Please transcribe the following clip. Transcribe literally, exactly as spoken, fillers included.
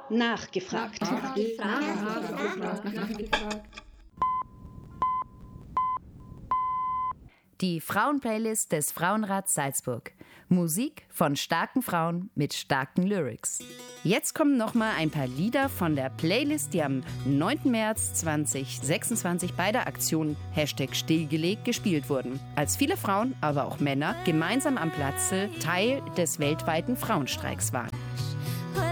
Nachgefragt. Die Frauenplaylist des Frauenrats Salzburg. Musik von starken Frauen mit starken Lyrics. Jetzt kommen noch mal ein paar Lieder von der Playlist, die am neunten März zweitausendsechsundzwanzig bei der Aktion Hashtag Stillgelegt gespielt wurden. Als viele Frauen, aber auch Männer, gemeinsam am Platze Teil des weltweiten Frauenstreiks waren.